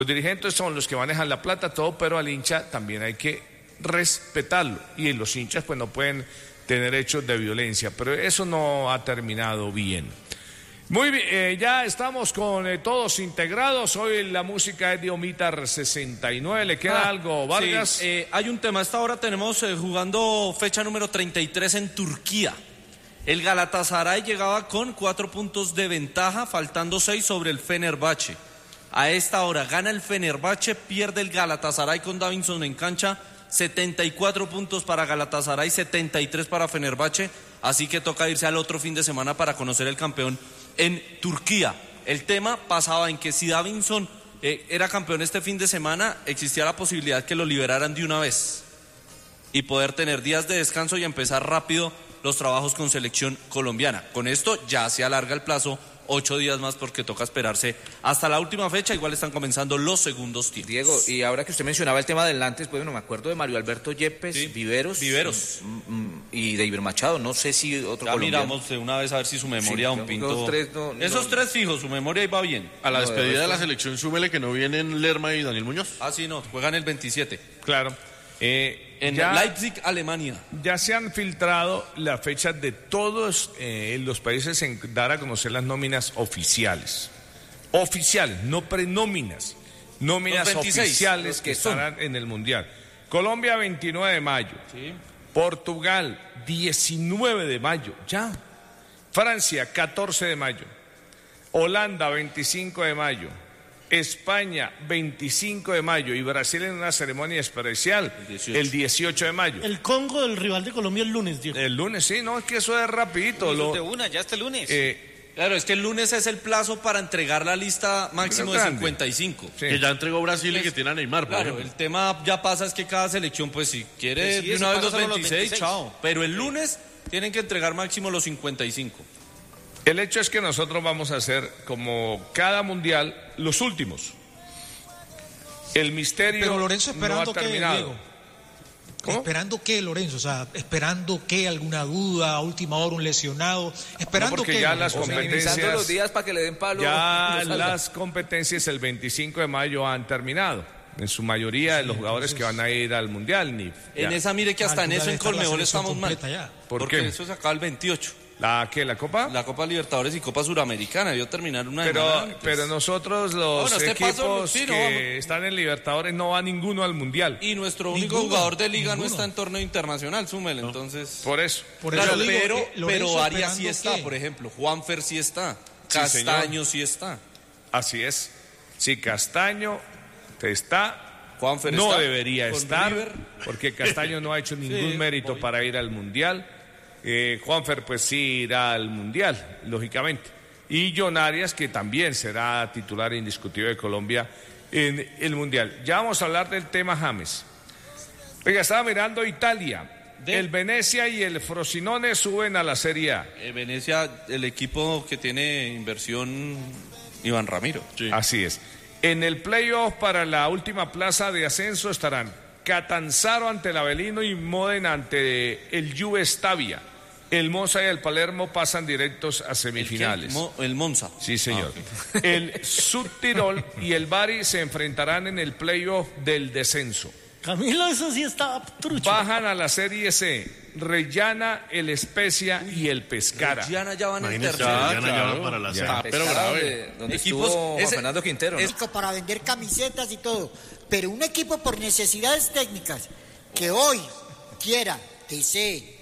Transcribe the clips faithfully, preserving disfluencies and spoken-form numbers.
Los dirigentes son los que manejan la plata, todo, pero al hincha también hay que respetarlo. Y los hinchas pues no pueden tener hechos de violencia, pero eso no ha terminado bien. Muy bien, eh, ya estamos con eh, todos integrados. Hoy la música es de Omitar sesenta y nueve. ¿Le queda ah, algo, Vargas? Sí, eh, hay un tema. A esta hora tenemos eh, jugando fecha número treinta y tres en Turquía. El Galatasaray llegaba con cuatro puntos de ventaja, faltando seis sobre el Fenerbahce. A esta hora gana el Fenerbahce, pierde el Galatasaray con Davinson en cancha. setenta y cuatro puntos para Galatasaray, setenta y tres para Fenerbahce. Así que toca irse al otro fin de semana para conocer el campeón en Turquía. El tema pasaba en que si Davinson eh, era campeón este fin de semana, existía la posibilidad que lo liberaran de una vez y poder tener días de descanso y empezar rápido los trabajos con selección colombiana. Con esto ya se alarga el plazo ocho días más porque toca esperarse hasta la última fecha. Igual están comenzando los segundos tiempos. Diego, y ahora que usted mencionaba el tema del Nantes, pues bueno, me acuerdo de Mario Alberto Yepes, sí. Viveros, Viveros. Y, y de Iber Machado, no sé si otro ya colombiano. Miramos de una vez a ver si su memoria, sí, don Pinto. Los tres no, no, Esos no, tres fijos, su memoria iba bien. A la no, despedida de, de la selección, súmele que no vienen Lerma y Daniel Muñoz. Ah, sí, no, juegan el veintisiete. Claro. Eh, en ya, Leipzig, Alemania. Ya se han filtrado las fechas de todos eh, los países en dar a conocer las nóminas oficiales. Oficiales, no prenóminas. Nóminas veintiséis, oficiales que, que estarán en el Mundial. Colombia, veintinueve de mayo. Sí. Portugal, diecinueve de mayo. Ya. Francia, catorce de mayo. Holanda, veinticinco de mayo. España, veinticinco de mayo, y Brasil en una ceremonia especial, el dieciocho, el dieciocho de mayo. El Congo del rival de Colombia el lunes, Diego. El lunes, sí, no, es que eso es rapidito. Lo... de una, ya este lunes. Eh, claro, es que el lunes es el plazo para entregar la lista máximo de cincuenta y cinco. Sí. Que ya entregó Brasil pues, y que tiene a Neymar. Claro, por el tema ya pasa es que cada selección, pues si quiere pues sí, de una vez los veintiséis, los veintiséis, chao. Pero el lunes tienen que entregar máximo los cincuenta y cinco. El hecho es que nosotros vamos a hacer, como cada mundial, los últimos. El misterio Pero Lorenzo esperando no ha terminado. ¿Qué, Diego? ¿Cómo? ¿Esperando qué, Lorenzo? O sea, ¿esperando qué? ¿Alguna duda? ¿A última hora un lesionado? ¿Esperando no, porque qué? ya las competencias... los días para que le den palo. Ya las competencias el veinticinco de mayo han terminado. En su mayoría de sí, los jugadores entonces... que van a ir al Mundial. Ni, en esa, mire que hasta ah, en eso en Colmebol estamos mal. Ya. ¿Por porque qué? Eso se acaba el veintiocho. ¿La qué? ¿La Copa? La Copa Libertadores y Copa Suramericana. Debió terminar una pero, pero nosotros los bueno, este equipos sí, que no, están en Libertadores no va ninguno al Mundial. Y nuestro único ninguno, jugador de liga ninguno. no está en torneo internacional, súmele, no. Entonces... Por eso. Por claro, eso digo, pero, eh, pero Arias sí está, ¿qué? por ejemplo. Juanfer sí está. Sí, Castaño señor. sí está. Así es. Sí, Castaño está... Juanfer no está debería estar, River. Porque Castaño no ha hecho ningún sí, mérito voy. para ir al Mundial. Eh, Juanfer pues sí irá al Mundial, lógicamente. Y John Arias, que también será titular indiscutible de Colombia en el Mundial. Ya vamos a hablar del tema James. Oiga, estaba mirando Italia. ¿De? El Venecia y el Frosinone suben a la Serie A. Eh, Venecia, el equipo que tiene inversión Iván Ramiro. Sí. Así es. En el playoff para la última plaza de ascenso estarán Catanzaro ante el Avelino y Modena ante el Juve Stabia. El Monza y el Palermo pasan directos a semifinales. ¿El, Mo, el Monza? Sí, señor. Ah, okay. El Subtirol y el Bari se enfrentarán en el playoff del descenso. Camilo, eso sí está trucho. Bajan a la Serie C Reggiana, el Spezia y el Pescara. Reggiana ya van en Imagínese, tercero. Reggiana ya Claro. van para la Ya, Pero grave. Donde, donde Equipos, estuvo Juan ese, Fernando Quintero, ¿no? Es para vender camisetas y todo. Pero un equipo por necesidades técnicas que hoy quiera, desee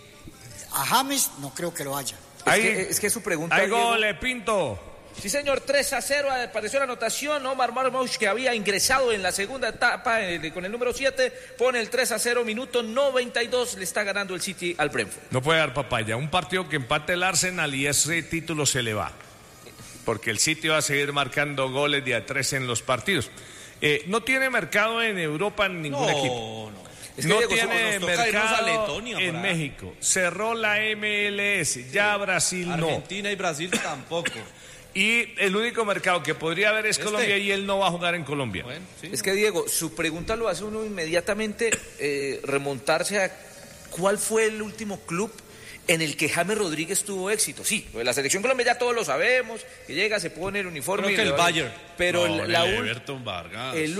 a James, no creo que lo haya. Ahí, es, que, es que su pregunta... Ahí gole, Pinto. Sí, señor, tres a cero apareció la anotación. Omar Marmoush, que había ingresado en la segunda etapa eh, con el número siete, pone el tres a cero, minuto noventa y dos, le está ganando el City al Brentford. No puede dar papaya. Un partido que empate el Arsenal y ese título se le va. Porque el City va a seguir marcando goles de a tres en los partidos. Eh, no tiene mercado en Europa en ningún no, equipo. No, Es que no Diego, tiene nos mercado a Letonia, en México. Cerró la M L S. Ya sí. Brasil Argentina no. Argentina y Brasil tampoco. Y el único mercado que podría haber es este. Colombia y él no va a jugar en Colombia. Bueno, sí, es que Diego, su pregunta lo hace uno inmediatamente eh, remontarse a cuál fue el último club en el que James Rodríguez tuvo éxito. Sí, pues la selección Colombia ya todos lo sabemos, que llega, se pone el uniforme. Creo que el Bayern. Pero no, la, el la Everton Vargas. el